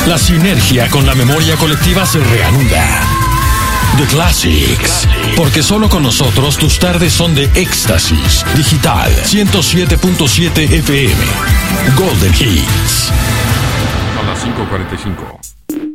La sinergia con la memoria colectiva se reanuda. The Classics, porque solo con nosotros tus tardes son de éxtasis. Digital 107.7 FM. Golden Hits. A las 5:45.